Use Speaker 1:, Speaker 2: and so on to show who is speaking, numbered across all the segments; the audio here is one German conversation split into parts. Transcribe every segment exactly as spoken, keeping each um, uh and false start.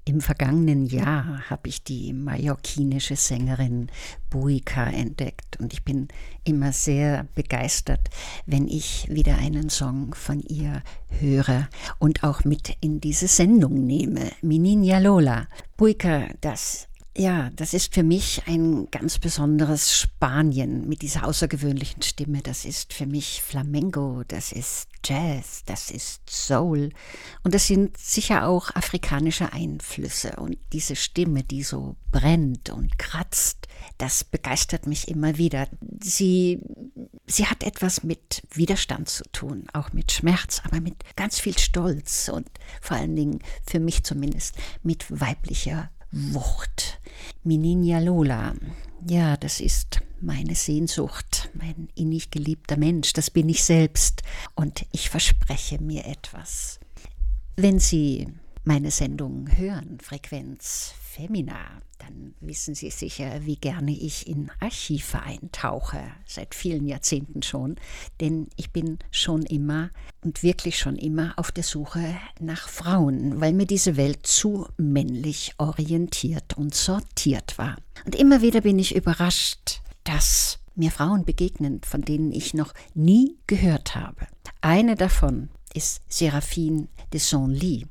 Speaker 1: Im vergangenen Jahr habe ich die mallorquinische Sängerin Buika entdeckt und ich bin immer sehr begeistert, wenn ich wieder einen Song von ihr höre und auch mit in diese Sendung nehme. Minina Lola. Buika, das Ja, das ist für mich ein ganz besonderes Spanien mit dieser außergewöhnlichen Stimme. Das ist für mich Flamenco, das ist Jazz, das ist Soul und das sind sicher auch afrikanische Einflüsse. Und diese Stimme, die so brennt und kratzt, das begeistert mich immer wieder. Sie, sie hat etwas mit Widerstand zu tun, auch mit Schmerz, aber mit ganz viel Stolz und vor allen Dingen, für mich zumindest, mit weiblicher Wucht. Minina Lola, ja, das ist meine Sehnsucht, mein innig geliebter Mensch, das bin ich selbst und ich verspreche mir etwas. Wenn Sie meine Sendung hören, Frequenz Femina, dann wissen Sie sicher, wie gerne ich in Archive eintauche, seit vielen Jahrzehnten schon, denn ich bin schon immer und wirklich schon immer auf der Suche nach Frauen, weil mir diese Welt zu männlich orientiert und sortiert war. Und immer wieder bin ich überrascht, dass mir Frauen begegnen, von denen ich noch nie gehört habe. Eine davon ist Séraphine de Senlis.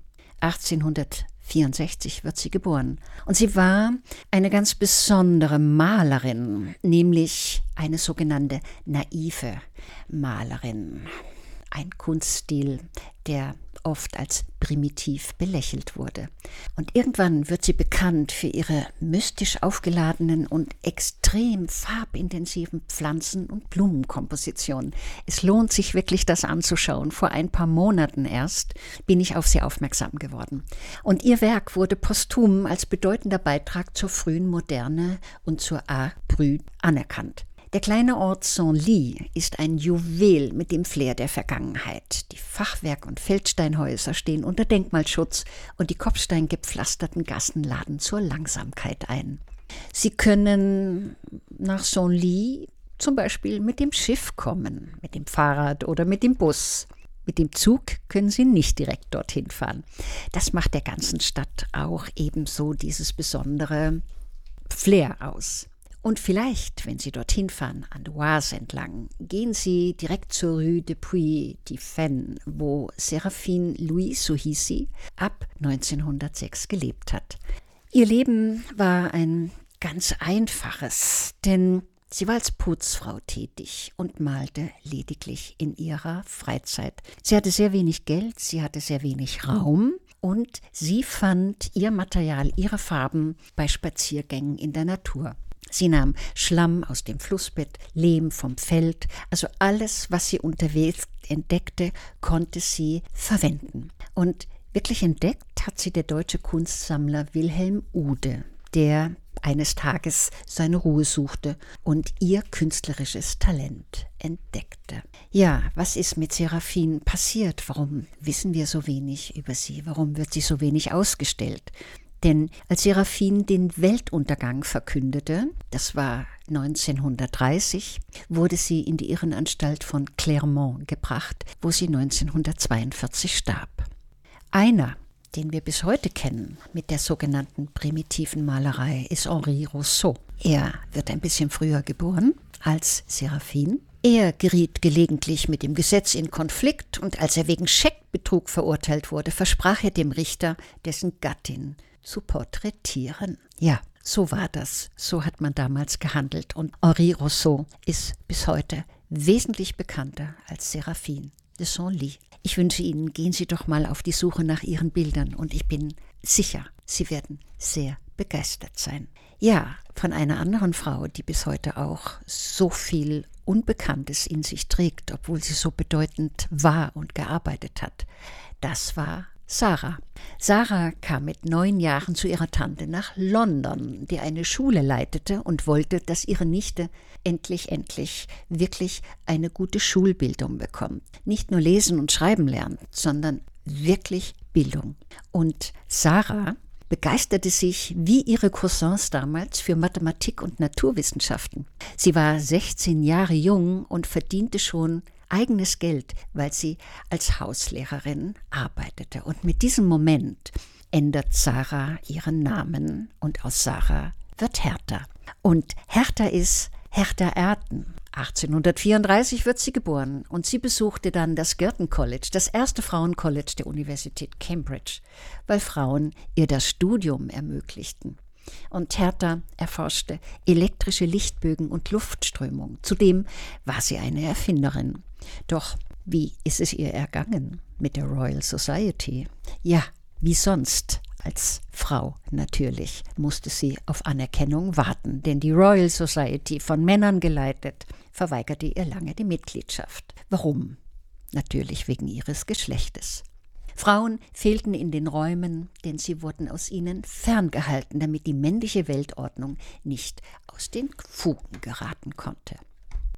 Speaker 1: achtzehnhundertvierundsechzig wird sie geboren. Und sie war eine ganz besondere Malerin, nämlich eine sogenannte naive Malerin. Ein Kunststil, der oft als primitiv belächelt wurde. Und irgendwann wird sie bekannt für ihre mystisch aufgeladenen und extrem farbintensiven Pflanzen- und Blumenkompositionen. Es lohnt sich wirklich, das anzuschauen. Vor ein paar Monaten erst bin ich auf sie aufmerksam geworden. Und ihr Werk wurde posthum als bedeutender Beitrag zur frühen Moderne und zur Art Brut anerkannt. Der kleine Ort Senlis ist ein Juwel mit dem Flair der Vergangenheit. Die Fachwerk- und Feldsteinhäuser stehen unter Denkmalschutz und die kopfsteingepflasterten Gassen laden zur Langsamkeit ein. Sie können nach Senlis zum Beispiel mit dem Schiff kommen, mit dem Fahrrad oder mit dem Bus. Mit dem Zug können Sie nicht direkt dorthin fahren. Das macht der ganzen Stadt auch ebenso dieses besondere Flair aus. Und vielleicht, wenn Sie dorthin fahren, an der Oise entlang, gehen Sie direkt zur Rue de Puy-de-Fresnes, wo Séraphine Louise, so hieß sie, ab neunzehnhundertsechs gelebt hat. Ihr Leben war ein ganz einfaches, denn sie war als Putzfrau tätig und malte lediglich in ihrer Freizeit. Sie hatte sehr wenig Geld, sie hatte sehr wenig Raum und sie fand ihr Material, ihre Farben bei Spaziergängen in der Natur. Sie nahm Schlamm aus dem Flussbett, Lehm vom Feld, also alles, was sie unterwegs entdeckte, konnte sie verwenden. Und wirklich entdeckt hat sie der deutsche Kunstsammler Wilhelm Uhde, der eines Tages seine Ruhe suchte und ihr künstlerisches Talent entdeckte. Ja, was ist mit Séraphine passiert? Warum wissen wir so wenig über sie? Warum wird sie so wenig ausgestellt? Denn als Séraphine den Weltuntergang verkündete, das war neunzehnhundertdreißig, wurde sie in die Irrenanstalt von Clermont gebracht, wo sie neunzehnhundertzweiundvierzig starb. Einer, den wir bis heute kennen mit der sogenannten primitiven Malerei, ist Henri Rousseau. Er wird ein bisschen früher geboren als Séraphine. Er geriet gelegentlich mit dem Gesetz in Konflikt und als er wegen Scheckbetrug verurteilt wurde, versprach er dem Richter, dessen Gattin zu porträtieren. Ja, so war das. So hat man damals gehandelt. Und Henri Rousseau ist bis heute wesentlich bekannter als Séraphine de Senlis. Ich wünsche Ihnen, gehen Sie doch mal auf die Suche nach Ihren Bildern und ich bin sicher, Sie werden sehr begeistert sein. Ja, von einer anderen Frau, die bis heute auch so viel Unbekanntes in sich trägt, obwohl sie so bedeutend war und gearbeitet hat. Das war Sarah. Sarah kam mit neun Jahren zu ihrer Tante nach London, die eine Schule leitete und wollte, dass ihre Nichte endlich, endlich wirklich eine gute Schulbildung bekommt. Nicht nur lesen und schreiben lernt, sondern wirklich Bildung. Und Sarah begeisterte sich wie ihre Cousins damals für Mathematik und Naturwissenschaften. Sie war sechzehn Jahre jung und verdiente schon eigenes Geld, weil sie als Hauslehrerin arbeitete. Und mit diesem Moment ändert Sarah ihren Namen und aus Sarah wird Hertha. Und Hertha ist Hertha Erden. achtzehnhundertvierunddreißig wird sie geboren und sie besuchte dann das Girton College, das erste Frauencollege der Universität Cambridge, weil Frauen ihr das Studium ermöglichten. Und Hertha erforschte elektrische Lichtbögen und Luftströmung. Zudem war sie eine Erfinderin. Doch wie ist es ihr ergangen mit der Royal Society? Ja, wie sonst. Als Frau natürlich musste sie auf Anerkennung warten, denn die Royal Society, von Männern geleitet, verweigerte ihr lange die Mitgliedschaft. Warum? Natürlich wegen ihres Geschlechtes. Frauen fehlten in den Räumen, denn sie wurden aus ihnen ferngehalten, damit die männliche Weltordnung nicht aus den Fugen geraten konnte.